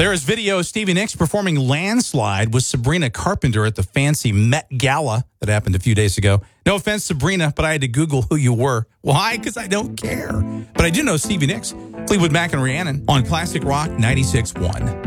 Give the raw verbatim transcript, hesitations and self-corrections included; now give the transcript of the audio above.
There is video of Stevie Nicks performing Landslide with Sabrina Carpenter at the fancy Met Gala that happened a few days ago. No offense, Sabrina, but I had to Google who you were. Why? Because I don't care. But I do know Stevie Nicks, Fleetwood Mac and Rhiannon on Classic Rock ninety-six point one.